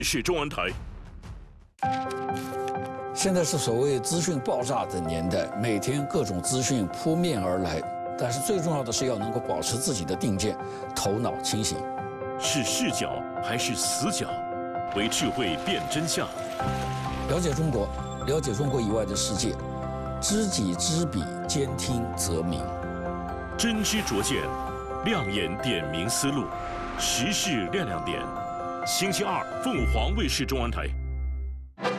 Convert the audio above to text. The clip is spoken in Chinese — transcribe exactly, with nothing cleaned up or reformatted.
是中文台。 现在是所谓资讯爆炸的年代，每天各种资讯扑面而来，但是最重要的是要能够保持自己的定见，头脑清醒。 是视角还是死角？为智慧辨真相。 了解中国，了解中国以外的世界，知己知彼，兼听则明。 真知灼见，亮眼点明思路，时事亮亮点。星期二，凤凰卫视中文台。